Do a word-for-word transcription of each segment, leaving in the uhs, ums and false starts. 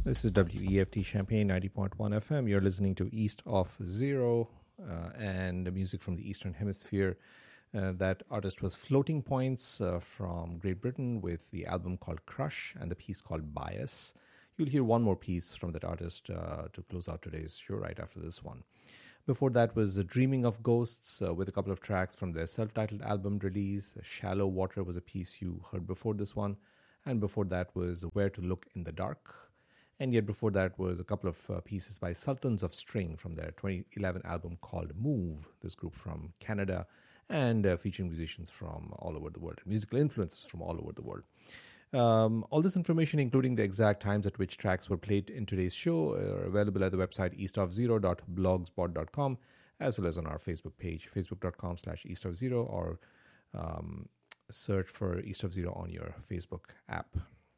This is W E F T Champaign ninety point one F M. You're listening to East of Zero uh, and the music from the Eastern Hemisphere. Uh, that artist was Floating Points uh, from Great Britain with the album called Crush and the piece called Bias. You'll hear one more piece from that artist uh, to close out today's show right after this one. Before that was uh, Dreaming of Ghosts uh, with a couple of tracks from their self-titled album release. Shallow Water was a piece you heard before this one. And before that was Where to Look in the Dark. And yet before that was a couple of uh, pieces by Sultans of String from their twenty eleven album called Move, this group from Canada, and uh, featuring musicians from all over the world, musical influences from all over the world. Um, all this information, including the exact times at which tracks were played in today's show, are available at the website east of zero dot blogspot dot com, as well as on our Facebook page, facebook.com slash east of zero, or um, search for East of Zero on your Facebook app.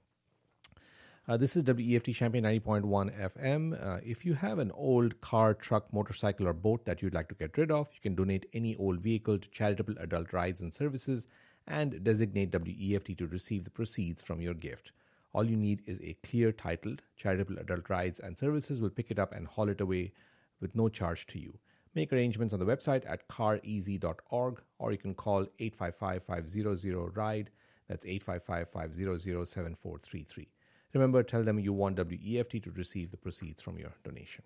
Uh, this is W E F T Champaign ninety point one F M. Uh, if you have an old car, truck, motorcycle, or boat that you'd like to get rid of, you can donate any old vehicle to Charitable Adult Rides and Services and designate W E F T to receive the proceeds from your gift. All you need is a clear title. Charitable Adult Rides and Services will pick it up and haul it away with no charge to you. Make arrangements on the website at car easy dot org, or you can call eight five five, five hundred, RIDE. That's eight five five, five hundred, seven four three three. Remember, tell them you want W E F T to receive the proceeds from your donation.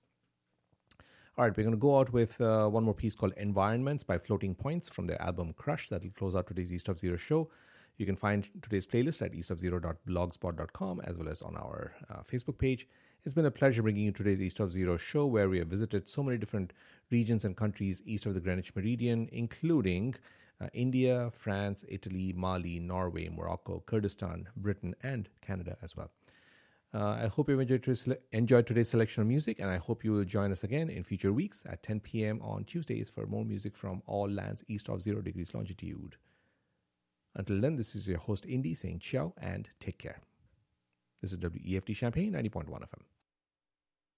All right, we're going to go out with uh, one more piece called Environments by Floating Points from their album Crush. That will close out today's East of Zero show. You can find today's playlist at east of zero dot blogspot dot com as well as on our uh, Facebook page. It's been a pleasure bringing you today's East of Zero show, where we have visited so many different regions and countries east of the Greenwich Meridian, including uh, India, France, Italy, Mali, Norway, Morocco, Kurdistan, Britain, and Canada as well. Uh, I hope you've enjoyed today's, enjoyed today's selection of music, and I hope you will join us again in future weeks at ten p.m. on Tuesdays for more music from all lands east of zero degrees longitude. Until then, this is your host, Indy, saying ciao and take care. This is W E F T Champaign ninety point one F M.